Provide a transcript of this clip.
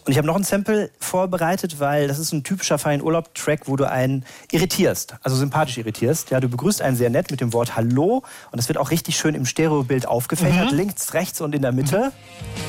Und ich habe noch ein Sample vorbereitet, weil das ist ein typischer Fein-Urlaub-Track, wo du einen irritierst, also sympathisch irritierst. Ja, du begrüßt einen sehr nett mit dem Wort Hallo und das wird auch richtig schön im Stereobild aufgefächert, links, rechts und in der Mitte.